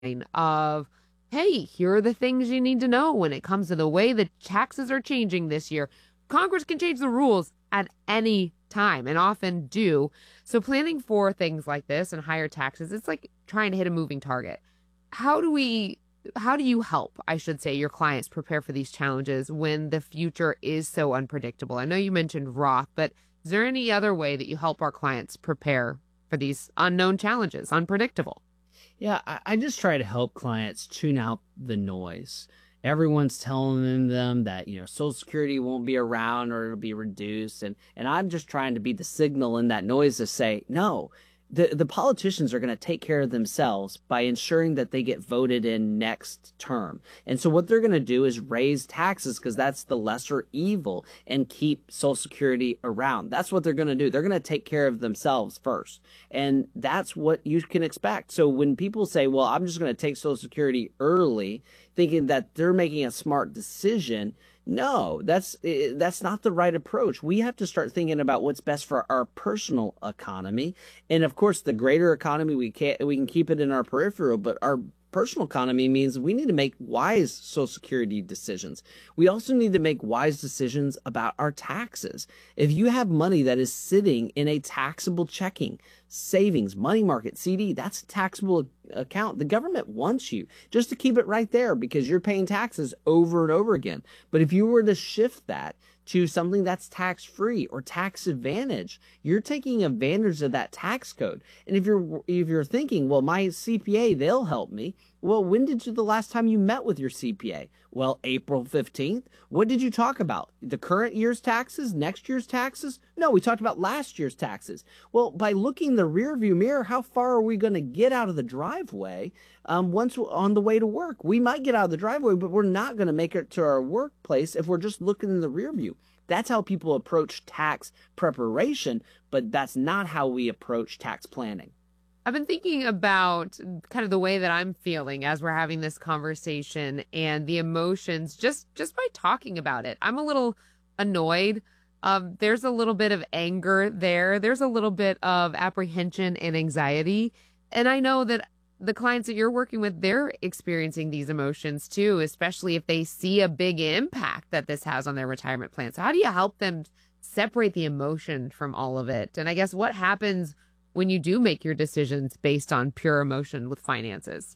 of, hey, here are the things you need to know when it comes to the way the taxes are changing this year. Congress can change the rules at any time and often do. So planning for things like this and higher taxes, it's like trying to hit a moving target. How do we how do you help, I should say, your clients prepare for these challenges when the future is so unpredictable? I know you mentioned Roth, but is there any other way that you help our clients prepare for these unknown challenges, unpredictable? Yeah, I just try to help clients tune out the noise. Everyone's telling them that, Social Security won't be around or it'll be reduced. And I'm just trying to be the signal in that noise to say, no, the politicians are going to take care of themselves by ensuring that they get voted in next term. And so what they're going to do is raise taxes because that's the lesser evil and keep Social Security around. That's what they're going to do. They're going to take care of themselves first. And that's what you can expect. So when people say, well, I'm just going to take Social Security early, thinking that they're making a smart decision, no, that's not the right approach. We have to start thinking about what's best for our personal economy. And of course, the greater economy, we can keep it in our peripheral, but our personal economy means we need to make wise Social Security decisions. We also need to make wise decisions about our taxes. If you have money that is sitting in a taxable checking, savings, money market, CD, that's a taxable account. The government wants you just to keep it right there because you're paying taxes over and over again. But if you were to shift that to something that's tax-free or tax advantage, you're taking advantage of that tax code. And if you're thinking, well, my CPA, they'll help me. Well, when did you the last time you met with your CPA? Well, April 15th. What did you talk about? The current year's taxes, next year's taxes? No, we talked about last year's taxes. Well, by looking in the rearview mirror, how far are we going to get out of the driveway once on the way to work? We might get out of the driveway, but we're not going to make it to our workplace if we're just looking in the rear view. That's how people approach tax preparation, but that's not how we approach tax planning. I've been thinking about kind of the way that I'm feeling as we're having this conversation and the emotions just by talking about it. I'm a little annoyed. There's a little bit of anger there. There's a little bit of apprehension and anxiety. And I know that the clients that you're working with, they're experiencing these emotions too, especially if they see a big impact that this has on their retirement plan. So how do you help them separate the emotion from all of it? And I guess what happens when you do make your decisions based on pure emotion with finances?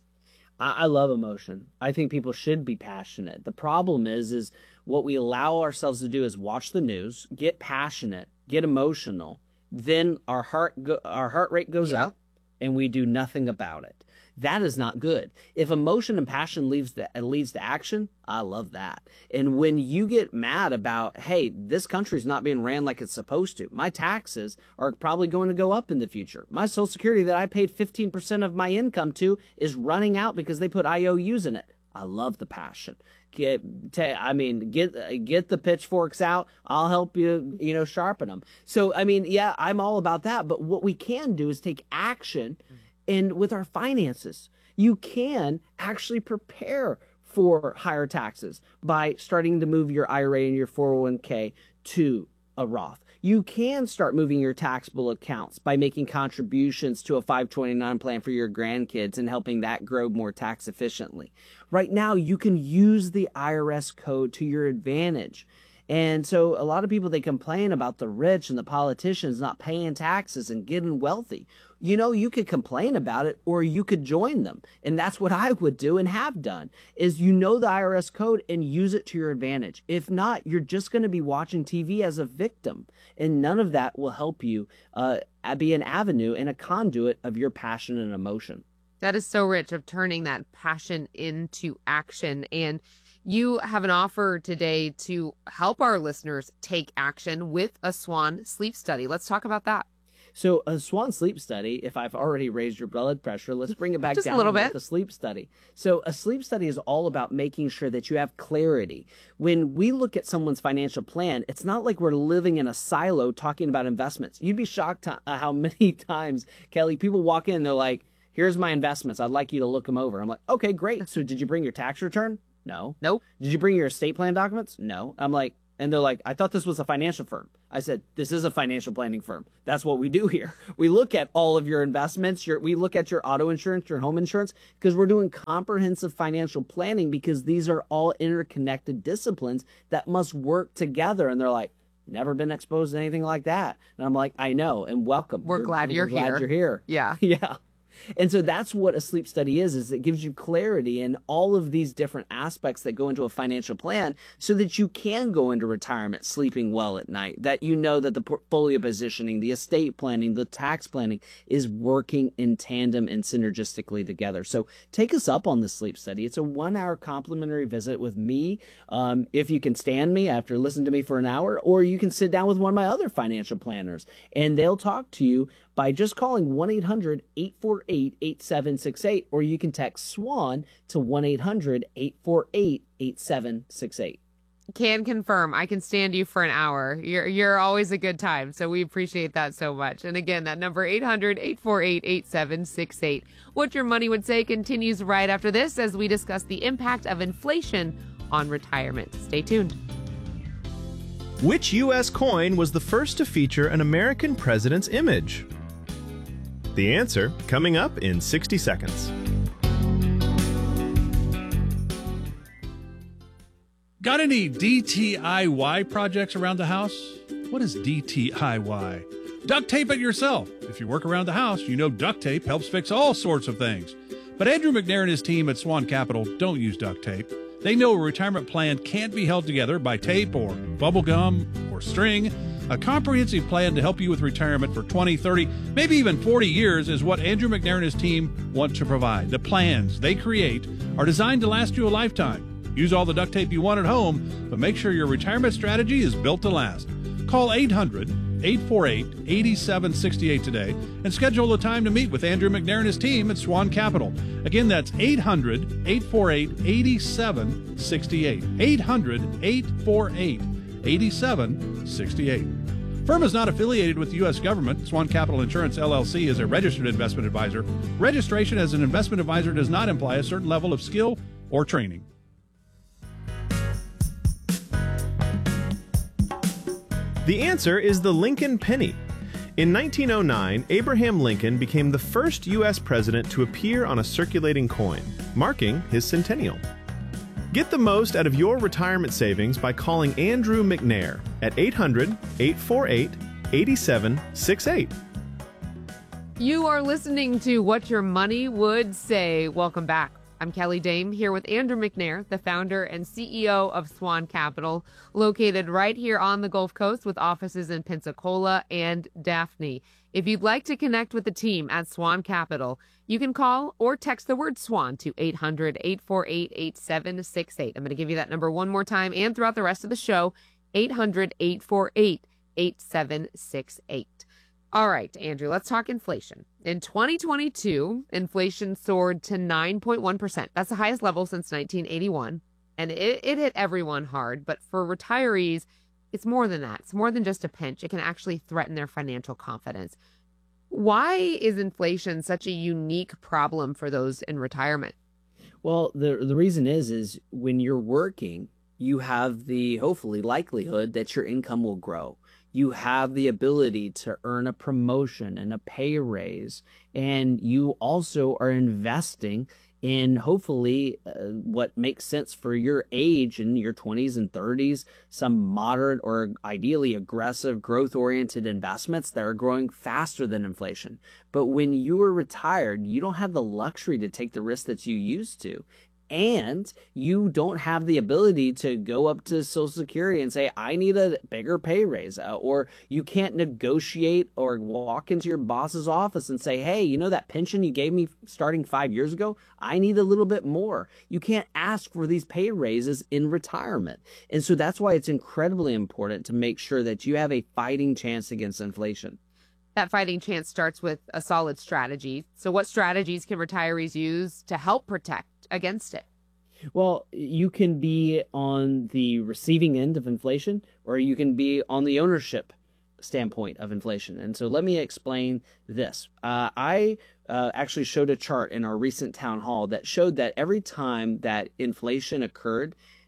I love emotion. I think people should be passionate. The problem is what we allow ourselves to do is watch the news, get passionate, get emotional. Then our heart rate goes up and we do nothing about it. That is not good. If emotion and passion leads to action, I love that. And when you get mad about, hey, this country's not being ran like it's supposed to, my taxes are probably going to go up in the future. My Social Security that I paid 15% of my income to is running out because they put IOUs in it. I love the passion. Get the pitchforks out. I'll help you, sharpen them. So, I'm all about that. But what we can do is take action. And with our finances, you can actually prepare for higher taxes by starting to move your IRA and your 401k to a Roth. You can start moving your taxable accounts by making contributions to a 529 plan for your grandkids and helping that grow more tax efficiently. Right now, you can use the IRS code to your advantage. And so a lot of people, they complain about the rich and the politicians not paying taxes and getting wealthy. You could complain about it or you could join them. And that's what I would do and have done is the IRS code and use it to your advantage. If not, you're just going to be watching TV as a victim. And none of that will help you be an avenue and a conduit of your passion and emotion. That is so rich of turning that passion into action. And you have an offer today to help our listeners take action with a SWAN sleep study. Let's talk about that. So a SWAN sleep study, if I've already raised your blood pressure, let's bring it back just down a little bit. With the sleep study. So a sleep study is all about making sure that you have clarity. When we look at someone's financial plan, it's not like we're living in a silo talking about investments. You'd be shocked how many times, Kelly, people walk in, they're like, here's my investments. I'd like you to look them over. I'm like, okay, great. So did you bring your tax return? No. Nope. Did you bring your estate plan documents? No. I'm like, and they're like, I thought this was a financial firm. I said, this is a financial planning firm. That's what we do here. We look at all of your investments. We look at your auto insurance, your home insurance, because we're doing comprehensive financial planning because these are all interconnected disciplines that must work together. And they're like, never been exposed to anything like that. And I'm like, I know, and welcome. We're glad you're here. Glad you're here. Yeah. Yeah. And so that's what a sleep study is it gives you clarity in all of these different aspects that go into a financial plan so that you can go into retirement sleeping well at night, that you know that the portfolio positioning, the estate planning, the tax planning is working in tandem and synergistically together. So take us up on the sleep study. It's a 1-hour complimentary visit with me. If you can stand me after listening to me for an hour, or you can sit down with one of my other financial planners and they'll talk to you by just calling 1-800-848-8768, or you can text SWAN to 1-800-848-8768. Can confirm. I can stand you for an hour. You're always a good time, so we appreciate that so much. And again, that number 800-848-8768. What Your Money Would Say continues right after this as we discuss the impact of inflation on retirement. Stay tuned. Which U.S. coin was the first to feature an American president's image? The answer coming up in 60 seconds. Got any DTIY projects around the house? What is DTIY? Duct tape it yourself. If you work around the house, you know duct tape helps fix all sorts of things. But Andrew McNair and his team at Swan Capital don't use duct tape. They know a retirement plan can't be held together by tape or bubble gum or string. A comprehensive plan to help you with retirement for 20, 30, maybe even 40 years is what Andrew McNair and his team want to provide. The plans they create are designed to last you a lifetime. Use all the duct tape you want at home, but make sure your retirement strategy is built to last. Call 800-848-8768 today and schedule a time to meet with Andrew McNair and his team at Swan Capital. Again, that's 800-848-8768. 800-848-8768. Firm is not affiliated with the U.S. government. Swan Capital Insurance, LLC is a registered investment advisor. Registration as an investment advisor does not imply a certain level of skill or training. The answer is the Lincoln penny. In 1909, Abraham Lincoln became the first U.S. president to appear on a circulating coin, marking his centennial. Get the most out of your retirement savings by calling Andrew McNair at 800-848-8768. You are listening to What Your Money Would Say. Welcome back. I'm Kelly Dame here with Andrew McNair, the founder and CEO of Swan Capital, located right here on the Gulf Coast with offices in Pensacola and Daphne. If you'd like to connect with the team at Swan Capital, you can call or text the word SWAN to 800-848-8768. I'm going to give you that number one more time and throughout the rest of the show, 800-848-8768. All right, Andrew, let's talk inflation. In 2022, inflation soared to 9.1%. That's the highest level since 1981. And it hit everyone hard. But for retirees, it's more than that. It's more than just a pinch. It can actually threaten their financial confidence. Why is inflation such a unique problem for those in retirement? Well, the reason is when you're working, you have the hopefully likelihood that your income will grow. You have the ability to earn a promotion and a pay raise, and you also are investing in hopefully what makes sense for your age in your 20s and 30s, some moderate or ideally aggressive growth-oriented investments that are growing faster than inflation. But when you are retired, you don't have the luxury to take the risk that you used to. And you don't have the ability to go up to Social Security and say, I need a bigger pay raise. Or you can't negotiate or walk into your boss's office and say, hey, you know that pension you gave me starting 5 years ago? I need a little bit more. You can't ask for these pay raises in retirement. And so that's why it's incredibly important to make sure that you have a fighting chance against inflation. That fighting chance starts with a solid strategy. So what strategies can retirees use to help protect against it? Well, you can be on the receiving end of inflation, or you can be on the ownership standpoint of inflation. And so let me explain this. I actually showed a chart in our recent town hall that showed that every time that inflation occurred,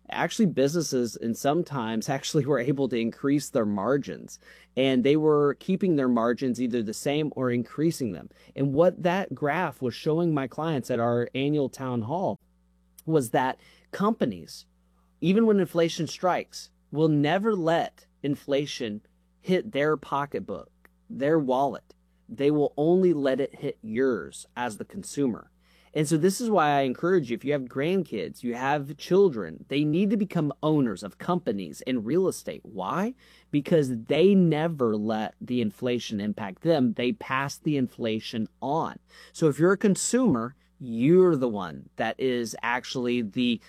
actually businesses and sometimes actually were able to increase their margins, and they were keeping their margins either the same or increasing them. And what that graph was showing my clients at our annual town hall was that companies, even when inflation strikes, will never let inflation hit their pocketbook, their wallet. They will only let it hit yours as the consumer. And so this is why I encourage you, if you have grandkids, you have children, they need to become owners of companies in real estate. Why? Because they never let the inflation impact them. They pass the inflation on. So if you're a consumer, you're the one that is actually the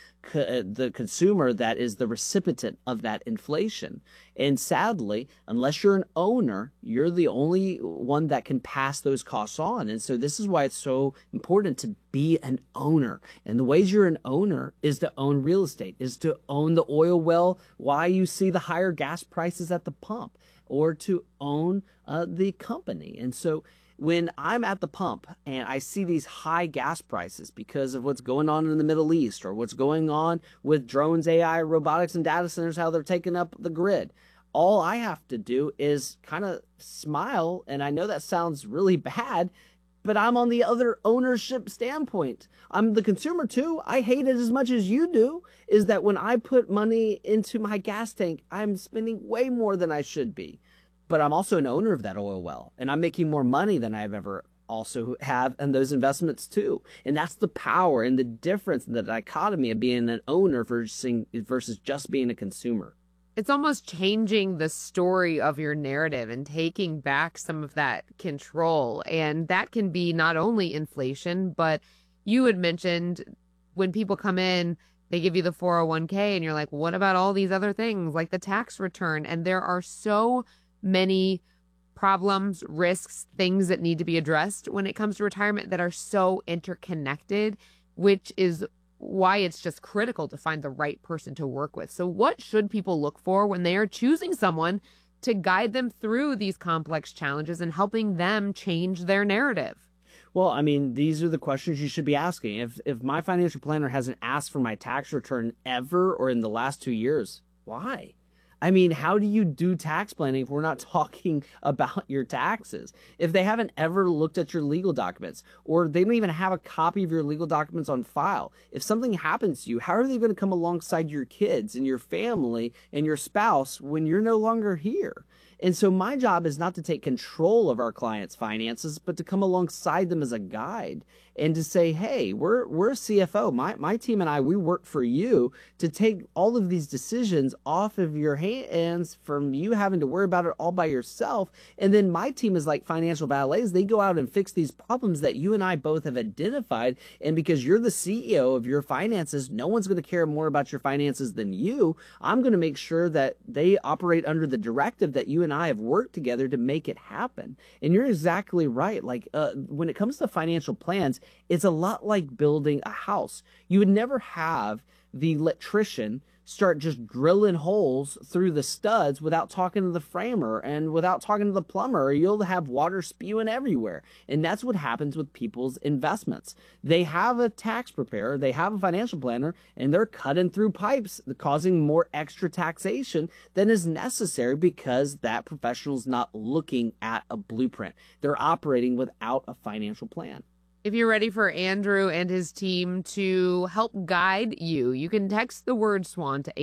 consumer that is the recipient of that inflation. And sadly, unless you're an owner, you're the only one that can pass those costs on. And so this is why it's so important to be an owner. And the ways you're an owner is to own real estate, is to own the oil well, why you see the higher gas prices at the pump, or to own the company. And so when I'm at the pump and I see these high gas prices because of what's going on in the Middle East or what's going on with drones, AI, robotics, and data centers, how they're taking up the grid, all I have to do is kind of smile. And I know that sounds really bad, but I'm on the other ownership standpoint. I'm the consumer too. I hate it as much as you do, is that when I put money into my gas tank, I'm spending way more than I should be. But I'm also an owner of that oil well, and I'm making more money than I've ever also have in those investments too. And that's the power and the difference, the dichotomy of being an owner versus just being a consumer. It's almost changing the story of your narrative and taking back some of that control. And that can be not only inflation, but you had mentioned when people come in, they give you the 401k and you're like, what about all these other things like the tax return? And there are so many problems, risks, things that need to be addressed when it comes to retirement that are so interconnected, which is why it's just critical to find the right person to work with. So what should people look for when they are choosing someone to guide them through these complex challenges and helping them change their narrative? Well, I mean, these are the questions you should be asking. If my financial planner hasn't asked for my tax return ever or in the last 2 years, why? I mean, how do you do tax planning if we're not talking about your taxes? If they haven't ever looked at your legal documents, or they don't even have a copy of your legal documents on file, if something happens to you, how are they going to come alongside your kids and your family and your spouse when you're no longer here? And so my job is not to take control of our clients' finances, but to come alongside them as a guide and to say, hey, we're a CFO. My team and I, we work for you to take all of these decisions off of your hands from you having to worry about it all by yourself. And then my team is like financial valets. They go out and fix these problems that you and I both have identified. And because you're the CEO of your finances, no one's going to care more about your finances than you. I'm going to make sure that they operate under the directive that you and I have worked together to make it happen. And you're exactly right. Like when it comes to financial plans, it's a lot like building a house. You would never have the electrician start just drilling holes through the studs without talking to the framer and without talking to the plumber, or you'll have water spewing everywhere. And that's what happens with people's investments. They have a tax preparer, they have a financial planner, and they're cutting through pipes, causing more extra taxation than is necessary because that professional's not looking at a blueprint. They're operating without a financial plan. If you're ready for Andrew and his team to help guide you, you can text the word SWAN to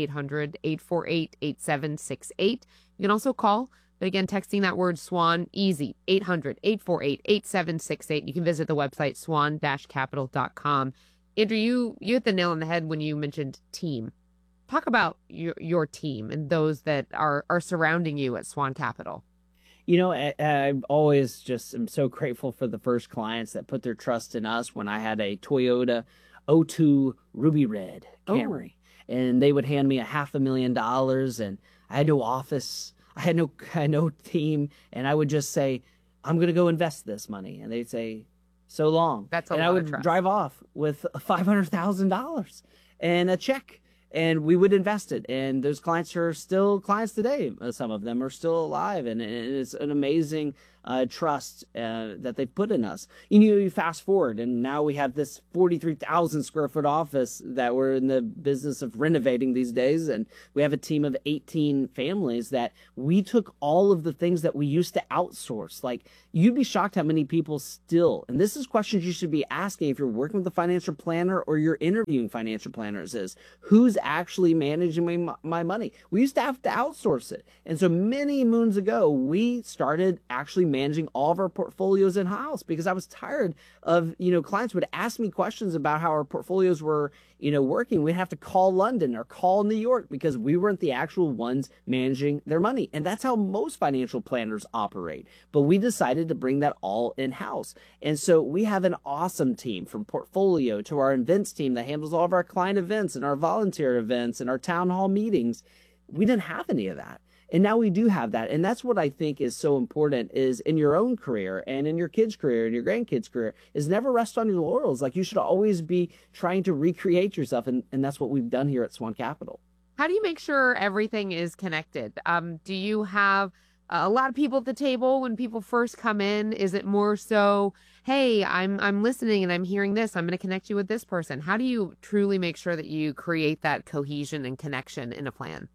800-848-8768. You can also call, but again, texting that word SWAN, easy, 800-848-8768. You can visit the website swan-capital.com. Andrew, you hit the nail on the head when you mentioned team. Talk about your team and those that are surrounding you at Swan Capital. You know, I always just am so grateful for the first clients that put their trust in us when I had a Toyota 02 Ruby Red Camry. And they would hand me $500,000 and I had no office. I had no team. And I would just say, I'm going to go invest this money. And they'd say, so long. That's a and lot I would of trust. drive off with $500,000 and a check. And we would invest it. And those clients are still clients today. Some of them are still alive. And it's an amazing trust that they've put in us. You fast forward, and now we have this 43,000 square foot office that we're in the business of renovating these days, and we have a team of 18 families that we took all of the things that we used to outsource. Like, you'd be shocked how many people still, and this is questions you should be asking if you're working with a financial planner or you're interviewing financial planners, is who's actually managing my money? We used to have to outsource it. And so many moons ago, we started actually managing all of our portfolios in-house because I was tired of, clients would ask me questions about how our portfolios were, working. We'd have to call London or call New York because we weren't the actual ones managing their money. And that's how most financial planners operate. But we decided to bring that all in-house. And so we have an awesome team, from portfolio to our events team that handles all of our client events and our volunteer events and our town hall meetings. We didn't have any of that. And now we do have that. And that's what I think is so important, is in your own career and in your kids' career and your grandkids' career, is never rest on your laurels. Like, you should always be trying to recreate yourself. And that's what we've done here at Swan Capital. How do you make sure everything is connected? Do you have a lot of people at the table when people first come in? Is it more so, hey, I'm listening and I'm hearing this, I'm going to connect you with this person? How do you truly make sure that you create that cohesion and connection in a plan?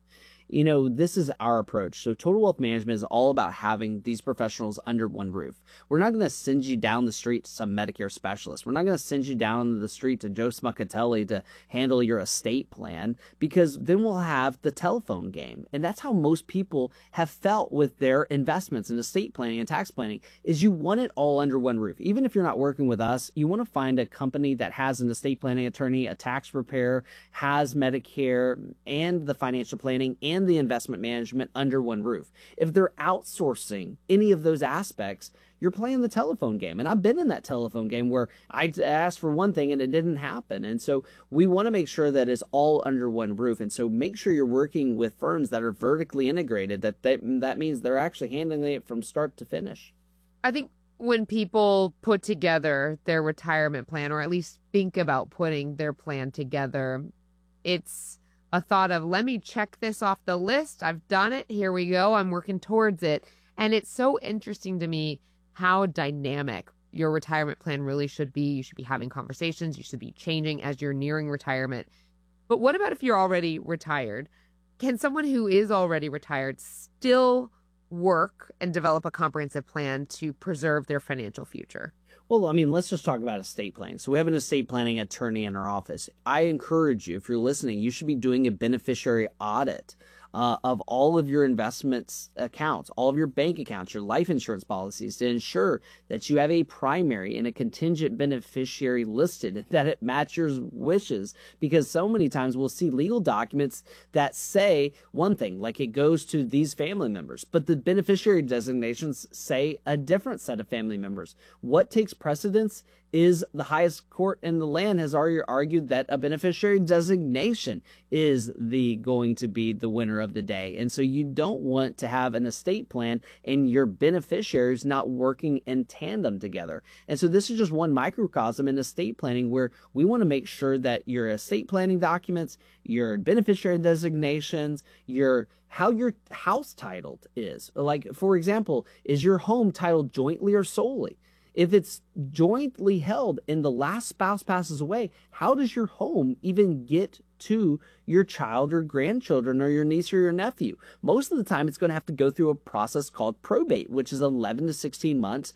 This is our approach. So Total Wealth Management is all about having these professionals under one roof. We're not going to send you down the street to some Medicare specialist. We're not going to send you down the street to Joe Smuckatelli to handle your estate plan, because then we'll have the telephone game. And that's how most people have felt with their investments in estate planning and tax planning, is you want it all under one roof. Even if you're not working with us, you want to find a company that has an estate planning attorney, a tax preparer, has Medicare and the financial planning and the investment management under one roof. If they're outsourcing any of those aspects, you're playing the telephone game. And I've been in that telephone game where I asked for one thing and it didn't happen. And so we want to make sure that it's all under one roof. And so make sure you're working with firms that are vertically integrated, that means they're actually handling it from start to finish. I think when people put together their retirement plan, or at least think about putting their plan together, it's a thought of, let me check this off the list. I've done it. Here we go. I'm working towards it. And it's so interesting to me how dynamic your retirement plan really should be. You should be having conversations. You should be changing as you're nearing retirement. But what about if you're already retired? Can someone who is already retired still work and develop a comprehensive plan to preserve their financial future? Well, let's just talk about estate planning. So we have an estate planning attorney in our office. I encourage you, if you're listening, you should be doing a beneficiary audit of all of your investments accounts, all of your bank accounts, your life insurance policies, to ensure that you have a primary and a contingent beneficiary listed, that it matches wishes. Because so many times we'll see legal documents that say one thing, like it goes to these family members, but the beneficiary designations say a different set of family members. What takes precedence is the highest court in the land has already argued that a beneficiary designation is going to be the winner of the day. And so you don't want to have an estate plan and your beneficiaries not working in tandem together. And so this is just one microcosm in estate planning, where we want to make sure that your estate planning documents, your beneficiary designations, how your house titled is. Like, for example, is your home titled jointly or solely? If it's jointly held and the last spouse passes away, how does your home even get to your child or grandchildren or your niece or your nephew? Most of the time, it's going to have to go through a process called probate, which is 11 to 16 months,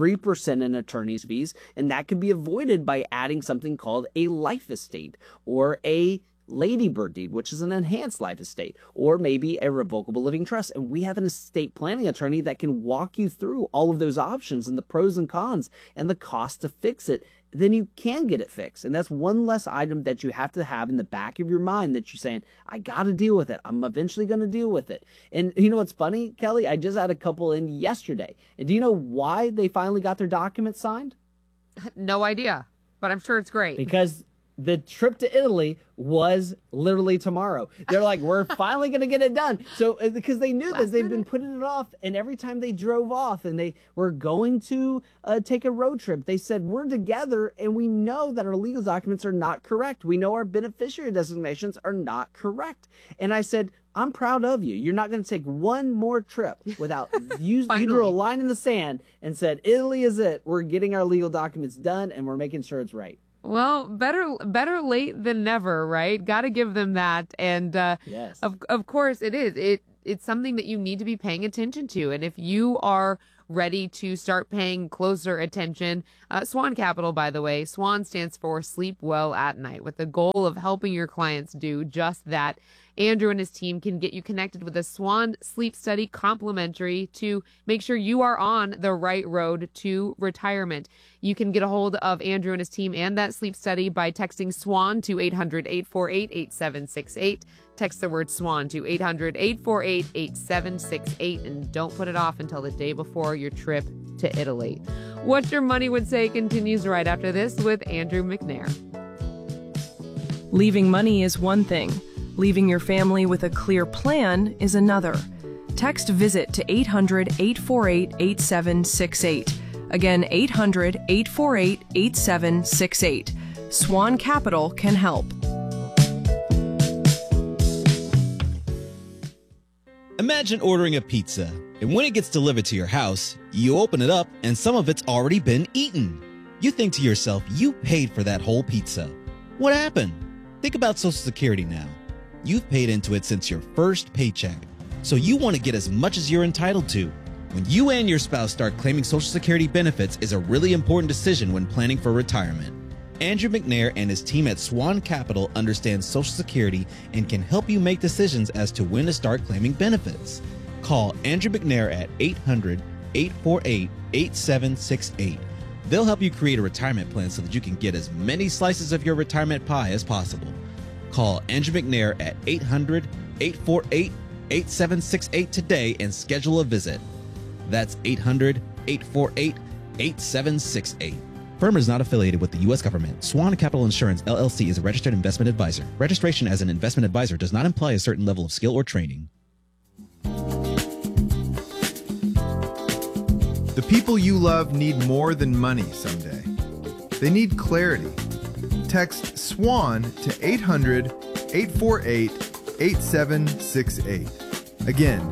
3% in attorney's fees, and that can be avoided by adding something called a life estate or a Ladybird deed, which is an enhanced life estate, or maybe a revocable living trust. And we have an estate planning attorney that can walk you through all of those options and the pros and cons and the cost to fix it. Then you can get it fixed. And that's one less item that you have to have in the back of your mind, that you're saying, I got to deal with it. I'm eventually going to deal with it. And you know what's funny, Kelly? I just had a couple in yesterday. And do you know why they finally got their documents signed? No idea, but I'm sure it's great. Because the trip to Italy was literally tomorrow. They're like, we're finally going to get it done. So because they knew this, they've been putting it off. And every time they drove off and they were going to take a road trip, they said, we're together and we know that our legal documents are not correct. We know our beneficiary designations are not correct. And I said, I'm proud of you. You're not going to take one more trip without you drew a line in the sand and said, Italy is it. We're getting our legal documents done and we're making sure it's right. Well, better late than never, right? Got to give them that. And yes, of course it is. It's something that you need to be paying attention to. And if you are ready to start paying closer attention, Swan Capital, by the way, Swan stands for Sleep Well at Night, with the goal of helping your clients do just that. Andrew and his team can get you connected with a Swan Sleep Study complimentary to make sure you are on the right road to retirement. You can get a hold of Andrew and his team and that sleep study by texting SWAN to 800-848-8768. Text the word SWAN to 800-848-8768, and don't put it off until the day before your trip to Italy. What Your Money Would Say continues right after this with Andrew McNair. Leaving money is one thing. Leaving your family with a clear plan is another. Text VISIT to 800-848-8768. Again, 800-848-8768. Swan Capital can help. Imagine ordering a pizza, and when it gets delivered to your house, you open it up and some of it's already been eaten. You think to yourself, you paid for that whole pizza. What happened? Think about Social Security now. You've paid into it since your first paycheck, so you want to get as much as you're entitled to. When you and your spouse start claiming Social Security benefits is a really important decision when planning for retirement. Andrew McNair and his team at Swan Capital understand Social Security and can help you make decisions as to when to start claiming benefits. Call Andrew McNair at 800-848-8768. They'll help you create a retirement plan so that you can get as many slices of your retirement pie as possible. Call Andrew McNair at 800-848-8768 today and schedule a visit. That's 800-848-8768. Firm is not affiliated with the U.S. government. Swan Capital Insurance, LLC is a registered investment advisor. Registration as an investment advisor does not imply a certain level of skill or training. The people you love need more than money someday. They need clarity. Text SWAN to 800-848-8768. Again,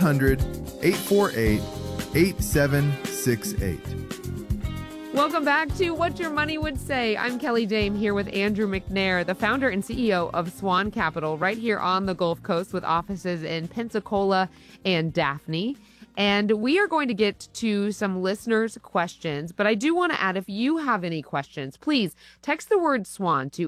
800-848-8768. Welcome back to What Your Money Would Say. I'm Kelly Dame here with Andrew McNair, the founder and CEO of Swan Capital, right here on the Gulf Coast with offices in Pensacola and Daphne. And we are going to get to some listeners' questions, but I do want to add, if you have any questions, please text the word SWAN to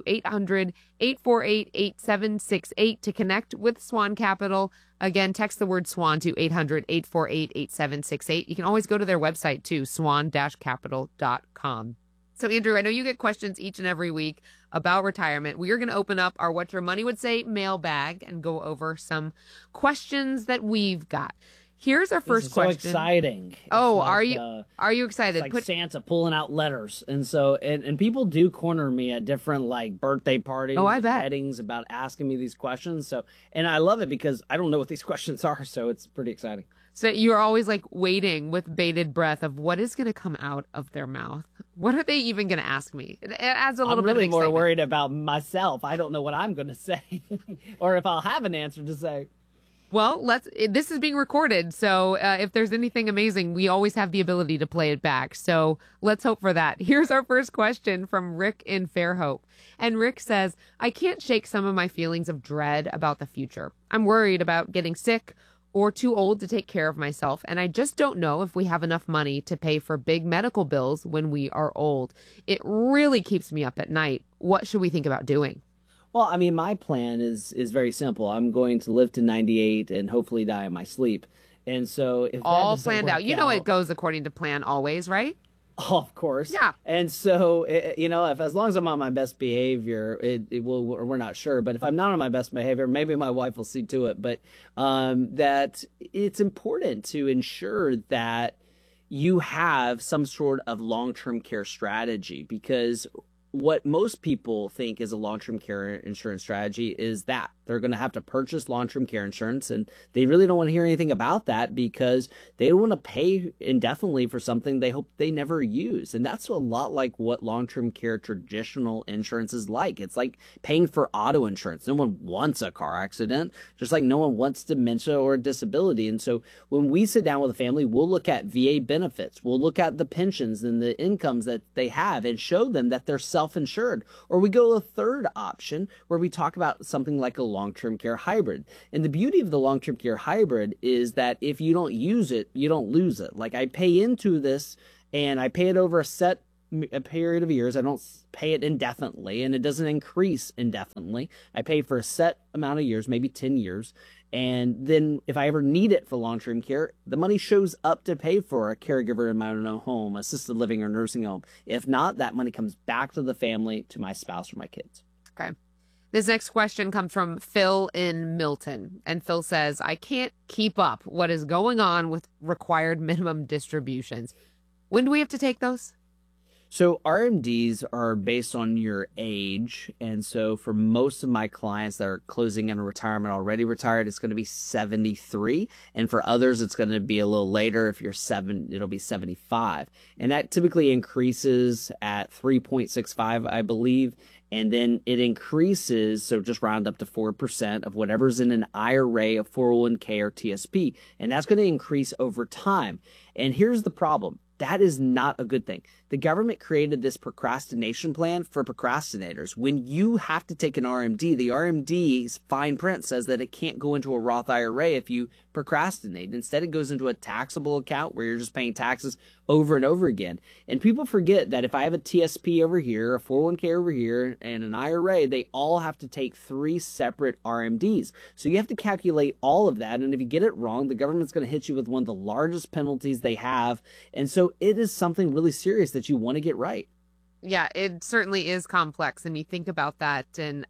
800-848-8768 to connect with Swan Capital. Again, text the word SWAN to 800-848-8768. You can always go to their website too, swan-capital.com. So, Andrew, I know you get questions each and every week about retirement. We are going to open up our What Your Money Would Say mailbag and go over some questions that we've got. Here's our first question. So exciting. Oh, are you excited? It's like Santa pulling out letters. And so, and people do corner me at different like birthday parties, I bet, weddings about asking me these questions. So, and I love it because I don't know what these questions are. So it's pretty exciting. So you're always like waiting with bated breath of what is going to come out of their mouth. What are they even going to ask me? It adds a little I'm bit really of more worried about myself. I don't know what I'm going to say or if I'll have an answer to say. Well, this is being recorded, so if there's anything amazing, we always have the ability to play it back. So let's hope for that. Here's our first question from Rick in Fairhope. And Rick says, I can't shake some of my feelings of dread about the future. I'm worried about getting sick or too old to take care of myself, and I just don't know if we have enough money to pay for big medical bills when we are old. It really keeps me up at night. What should we think about doing? Well, I mean, my plan is very simple. I'm going to live to 98 and hopefully die in my sleep. And so if all that planned out, you know, it goes according to plan always, right? Oh, of course. Yeah. And so, you know, if as long as I'm on my best behavior, it will, we're not sure. But if I'm not on my best behavior, maybe my wife will see to it. But that it's important to ensure that you have some sort of long-term care strategy, because what most people think is a long-term care insurance strategy is that they're going to have to purchase long-term care insurance, and they really don't want to hear anything about that because they don't want to pay indefinitely for something they hope they never use. And that's a lot like what long-term care traditional insurance is like. It's like paying for auto insurance. No one wants a car accident, just like no one wants dementia or disability. And so when we sit down with a family, we'll look at VA benefits. We'll look at the pensions and the incomes that they have and show them that they're self-insured. Or we go to a third option where we talk about something like a long-term care hybrid. And the beauty of the long-term care hybrid is that if you don't use it, you don't lose it. Like I pay into this and I pay it over a period of years. I don't pay it indefinitely, and it doesn't increase indefinitely. I pay for a set amount of years, maybe 10 years. And then if I ever need it for long-term care, the money shows up to pay for a caregiver in my own home, assisted living or nursing home. If not, that money comes back to the family, to my spouse or my kids. Okay. This next question comes from Phil in Milton. And Phil says, I can't keep up what is going on with required minimum distributions. When do we have to take those? So RMDs are based on your age. And so for most of my clients that are closing in retirement, already retired, it's going to be 73. And for others, it's going to be a little later. If you're it'll be 75. And that typically increases at 3.65, I believe. And then it increases, so just round up to 4% of whatever's in an IRA, a 401k, or TSP. And that's going to increase over time. And here's the problem. That is not a good thing. The government created this procrastination plan for procrastinators. When you have to take an RMD, the RMD's fine print says that it can't go into a Roth IRA if you procrastinate. Instead, it goes into a taxable account where you're just paying taxes over and over again. And people forget that if I have a TSP over here, a 401k over here, and an IRA, they all have to take 3 separate RMDs. So you have to calculate all of that. And if you get it wrong, the government's going to hit you with one of the largest penalties they have. And so it is something really serious that you want to get right. Yeah, it certainly is complex. And you think about that. And,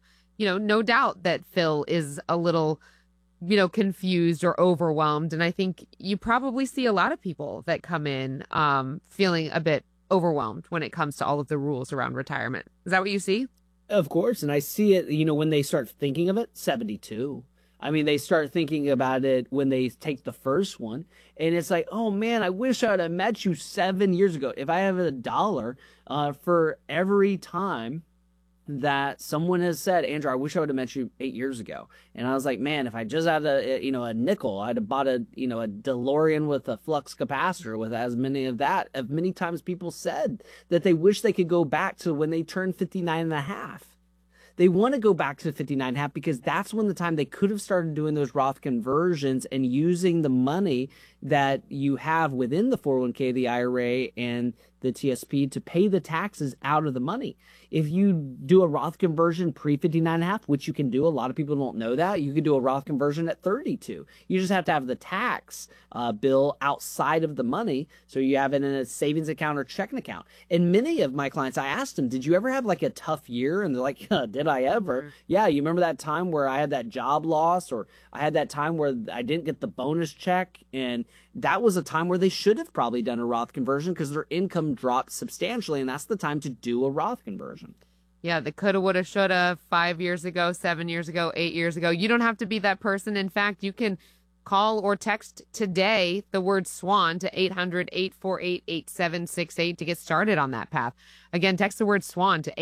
no doubt that Phil is a little, confused or overwhelmed. And I think you probably see a lot of people that come in feeling a bit overwhelmed when it comes to all of the rules around retirement. Is that what you see? Of course. And I see it, when they start thinking of it, 72. I mean, they start thinking about it when they take the first one. And it's like, oh, man, I wish I would have met you 7 years ago. If I have $1 for every time that someone has said, Andrew, I wish I would have met you 8 years ago. And I was like, man, if I just had a nickel, I'd have bought a DeLorean with a flux capacitor with as many of that. Of many times people said that they wish they could go back to when they turned 59 and a half. They want to go back to 59 and a half because that's when the time they could have started doing those Roth conversions and using the money that you have within the 401k, the IRA, and the TSP to pay the taxes out of the money. If you do a Roth conversion pre-59 and a half, which you can do, a lot of people don't know that, you can do a Roth conversion at 32. You just have to have the tax bill outside of the money, so you have it in a savings account or checking account. And many of my clients, I asked them, did you ever have like a tough year? And they're like, did I ever? Mm-hmm. Yeah, you remember that time where I had that job loss, or I had that time where I didn't get the bonus check? And that was a time where they should have probably done a Roth conversion because their income dropped substantially, and that's the time to do a Roth conversion. Yeah, the coulda, woulda, shoulda 5 years ago, 7 years ago, 8 years ago. You don't have to be that person. In fact, you can call or text today the word SWAN to 800-848-8768 to get started on that path. Again, text the word SWAN to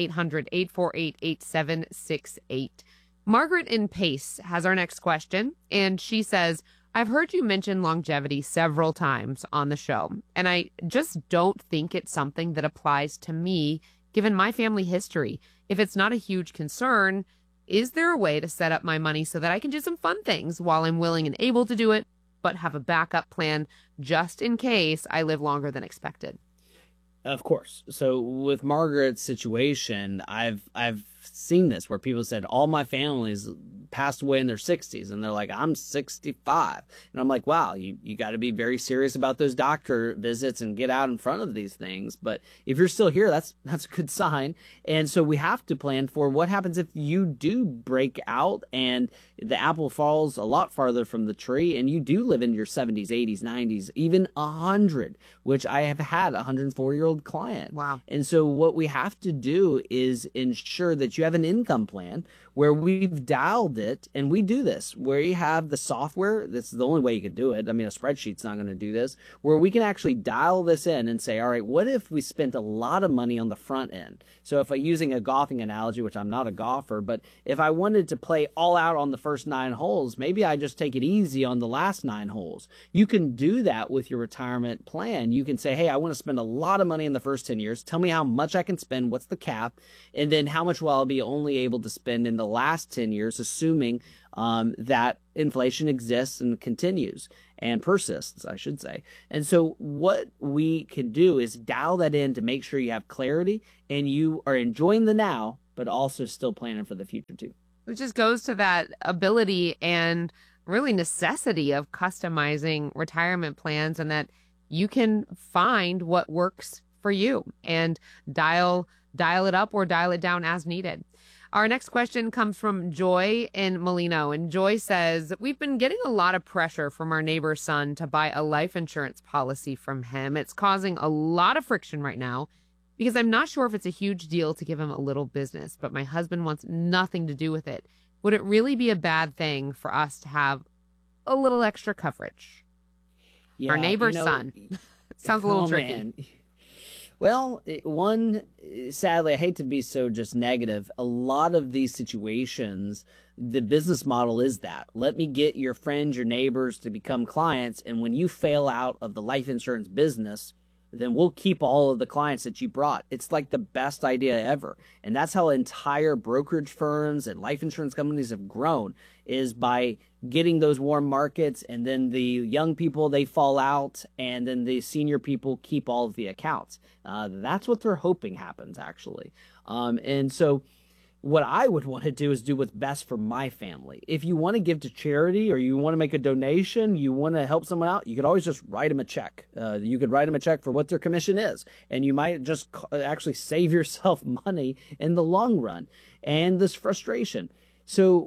800-848-8768. Margaret in Pace has our next question, and she says, I've heard you mention longevity several times on the show, and I just don't think it's something that applies to me, given my family history. If it's not a huge concern, is there a way to set up my money so that I can do some fun things while I'm willing and able to do it, but have a backup plan just in case I live longer than expected? Of course. So with Margaret's situation, I've seen this where people said all my family's passed away in their 60s, and they're like, I'm 65. And I'm like, wow, you got to be very serious about those doctor visits and get out in front of these things. But if you're still here, that's a good sign. And so we have to plan for what happens if you do break out and the apple falls a lot farther from the tree, and you do live in your 70s, 80s, 90s, even 100, which I have had a 104-year-old client. Wow. And so what we have to do is ensure that you have an income plan where we've dialed it, and we do this, where you have the software. This is the only way you can do it. I mean, a spreadsheet's not going to do this, where we can actually dial this in and say, all right, what if we spent a lot of money on the front end? So if I'm using a golfing analogy, which I'm not a golfer, but if I wanted to play all out on the first 9 holes, maybe I just take it easy on the last 9 holes. You can do that with your retirement plan. You can say, hey, I want to spend a lot of money in the first 10 years. Tell me how much I can spend. What's the cap? And then how much will I be only able to spend in the last 10 years, assuming that inflation exists and continues and persists, I should say. And so what we can do is dial that in to make sure you have clarity and you are enjoying the now, but also still planning for the future too. It just goes to that ability and really necessity of customizing retirement plans, and that you can find what works for you and dial it up or dial it down as needed. Our next question comes from Joy in Molino, and Joy says, we've been getting a lot of pressure from our neighbor's son to buy a life insurance policy from him. It's causing a lot of friction right now because I'm not sure if it's a huge deal to give him a little business, but my husband wants nothing to do with it. Would it really be a bad thing for us to have a little extra coverage? Yeah, our neighbor's son. Sounds a little tricky. Man. Well, sadly, I hate to be so just negative. A lot of these situations, the business model is that. Let me get your friends, your neighbors to become clients. And when you fail out of the life insurance business, then we'll keep all of the clients that you brought. It's like the best idea ever. And that's how entire brokerage firms and life insurance companies have grown, is by getting those warm markets, and then the young people, they fall out, and then the senior people keep all of the accounts. That's what they're hoping happens, actually. And so what I would want to do is do what's best for my family. If you want to give to charity, or you want to make a donation, you want to help someone out, you could always just write them a check. You could write them a check for what their commission is, and you might just actually save yourself money in the long run and this frustration. So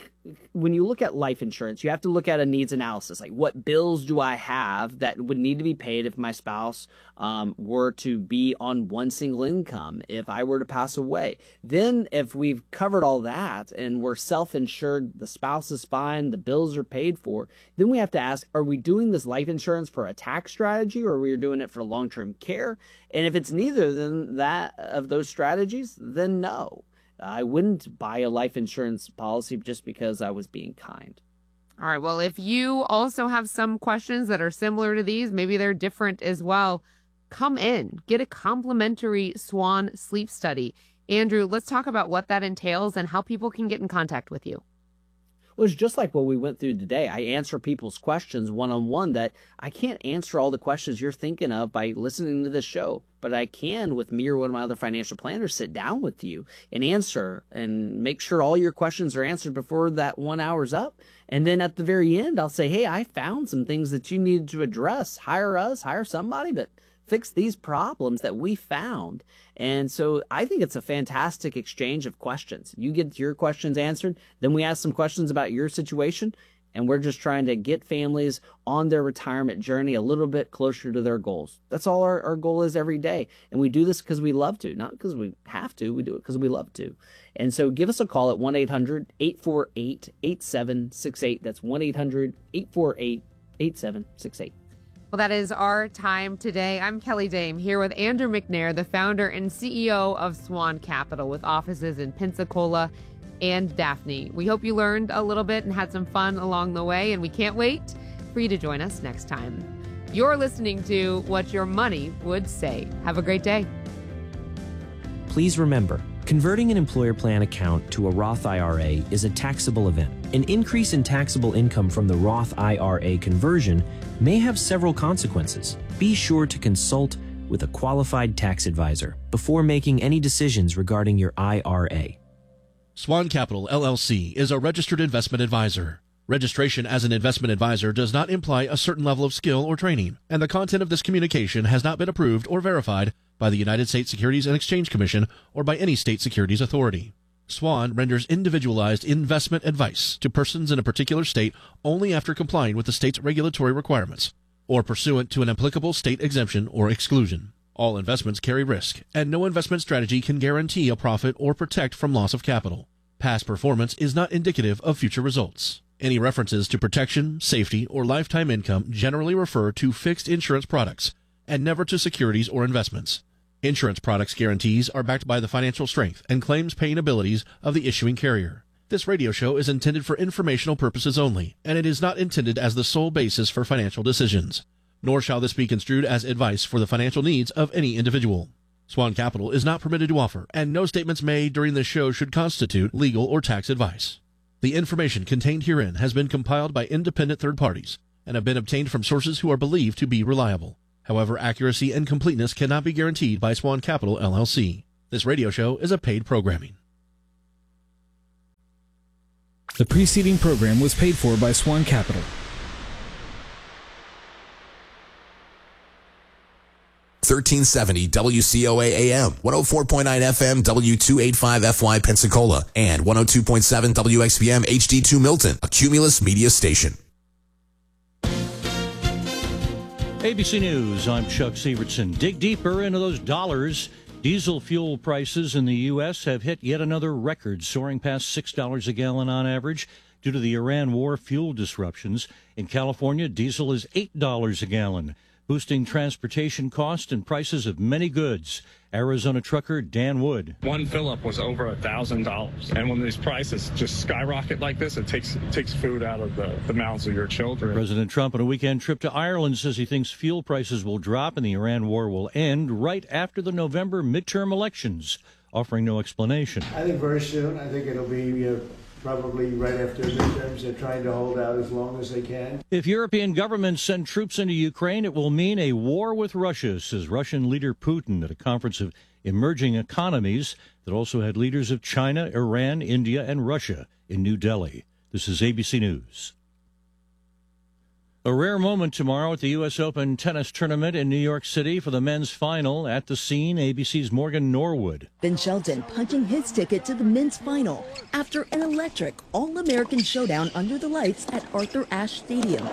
when you look at life insurance, you have to look at a needs analysis. Like, what bills do I have that would need to be paid if my spouse were to be on one single income, if I were to pass away? Then if we've covered all that and we're self-insured, the spouse is fine, the bills are paid for, then we have to ask, are we doing this life insurance for a tax strategy, or are we doing it for long-term care? And if it's neither than that of those strategies, then no. I wouldn't buy a life insurance policy just because I was being kind. All right. Well, if you also have some questions that are similar to these, maybe they're different as well, come in, get a complimentary Swan sleep study. Andrew, let's talk about what that entails and how people can get in contact with you. Well, it's just like what we went through today. I answer people's questions one-on-one that I can't answer all the questions you're thinking of by listening to this show, but I can, with me or one of my other financial planners, sit down with you and answer and make sure all your questions are answered before that 1 hour's up. And then at the very end, I'll say, hey, I found some things that you needed to address. Hire us, hire somebody, but fix these problems that we found. And so I think it's a fantastic exchange of questions. You get your questions answered, then we ask some questions about your situation, and we're just trying to get families on their retirement journey a little bit closer to their goals. That's all our goal is every day. And we do this because we love to, not because we have to. We do it because we love to. And so give us a call at 1-800-848-8768. That's 1-800-848-8768. Well, that is our time today. I'm Kelly Dame, here with Andrew McNair, the founder and CEO of Swan Capital, with offices in Pensacola and Daphne. We hope you learned a little bit and had some fun along the way, and we can't wait for you to join us next time. You're listening to What Your Money Would Say. Have a great day. Please remember, converting an employer plan account to a Roth IRA is a taxable event. An increase in taxable income from the Roth IRA conversion may have several consequences. Be sure to consult with a qualified tax advisor before making any decisions regarding your IRA. Swan Capital, LLC is a registered investment advisor. Registration as an investment advisor does not imply a certain level of skill or training, and the content of this communication has not been approved or verified by the United States Securities and Exchange Commission or by any state securities authority. Swan renders individualized investment advice to persons in a particular state only after complying with the state's regulatory requirements or pursuant to an applicable state exemption or exclusion. All investments carry risk, and no investment strategy can guarantee a profit or protect from loss of capital. Past performance is not indicative of future results. Any references to protection, safety, or lifetime income generally refer to fixed insurance products and never to securities or investments. Insurance products guarantees are backed by the financial strength and claims paying abilities of the issuing carrier. This radio show is intended for informational purposes only, and it is not intended as the sole basis for financial decisions. Nor shall this be construed as advice for the financial needs of any individual. Swan Capital is not permitted to offer, and no statements made during this show should constitute legal or tax advice. The information contained herein has been compiled by independent third parties and have been obtained from sources who are believed to be reliable. However, accuracy and completeness cannot be guaranteed by Swan Capital, LLC. This radio show is a paid programming. The preceding program was paid for by Swan Capital. (1370) WCOA AM, 104.9 FM W285FY Pensacola, and 102.7 WXVM HD2 Milton, a Cumulus media station. ABC News, I'm Chuck Sievertson. Dig deeper into those dollars. Diesel fuel prices in the U.S. have hit yet another record, soaring past $6 a gallon on average due to the Iran war fuel disruptions. In California, diesel is $8 a gallon, boosting transportation costs and prices of many goods. Arizona trucker Dan Wood. One fill-up was over $1,000. And when these prices just skyrocket like this, it takes food out of the mouths of your children. President Trump on a weekend trip to Ireland says he thinks fuel prices will drop and the Iran war will end right after the November midterm elections, offering no explanation. I think very soon. I think it'll be probably right after midterms. They're trying to hold out as long as they can. If European governments send troops into Ukraine, it will mean a war with Russia, says Russian leader Putin at a conference of emerging economies that also had leaders of China, Iran, India, and Russia in New Delhi. This is ABC News. A rare moment tomorrow at the U.S. Open tennis tournament in New York City for the men's final. At the scene, ABC's Morgan Norwood. Ben Shelton punching his ticket to the men's final after an electric All-American showdown under the lights at Arthur Ashe Stadium.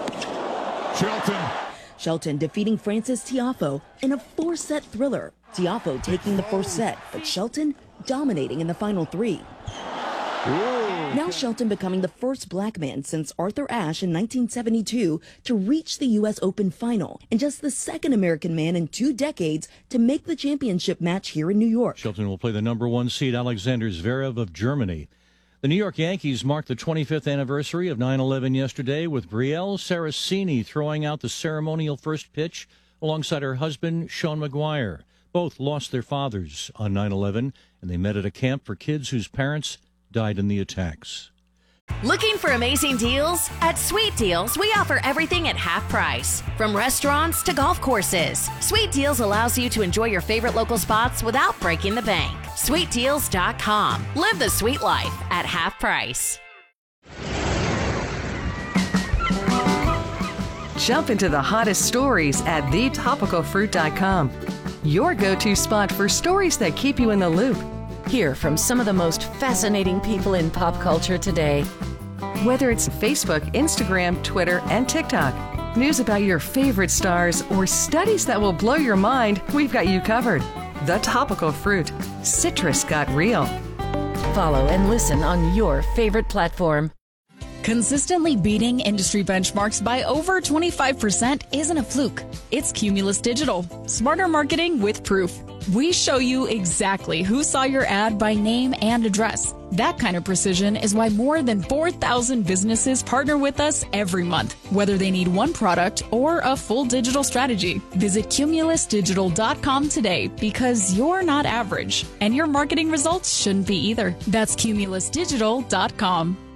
Shelton defeating Francis Tiafoe in a four-set thriller. Tiafoe taking the first set, but Shelton dominating in the final three. Now Shelton becoming the first black man since Arthur Ashe in 1972 to reach the U.S. Open final, and just the second American man in 2 decades to make the championship match here in New York. Shelton will play the number 1 seed Alexander Zverev of Germany. The New York Yankees marked the 25th anniversary of 9/11 yesterday with Brielle Saraceni throwing out the ceremonial first pitch alongside her husband, Sean McGuire. Both lost their fathers on 9/11, and they met at a camp for kids whose parents died in the attacks. Looking for amazing deals? At Sweet Deals, we offer everything at half price. From restaurants to golf courses, Sweet Deals allows you to enjoy your favorite local spots without breaking the bank. SweetDeals.com. Live the sweet life at half price. Jump into the hottest stories at thetopicalfruit.com. Your go-to spot for stories that keep you in the loop. Hear from some of the most fascinating people in pop culture today. Whether it's Facebook, Instagram, Twitter, and TikTok, news about your favorite stars, or studies that will blow your mind, we've got you covered. The Topical Fruit. Citrus got real. Follow and listen on your favorite platform. Consistently beating industry benchmarks by over 25% isn't a fluke. It's Cumulus Digital. Smarter marketing with proof. We show you exactly who saw your ad by name and address. That kind of precision is why more than 4,000 businesses partner with us every month, whether they need one product or a full digital strategy. Visit cumulusdigital.com today because you're not average, and your marketing results shouldn't be either. That's cumulusdigital.com.